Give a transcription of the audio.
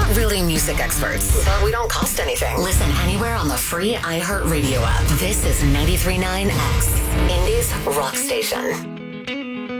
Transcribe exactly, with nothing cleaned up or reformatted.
not really music experts, but we don't cost anything. Listen anywhere on the free iHeartRadio app. This is ninety-three point nine X, Indy's rock station.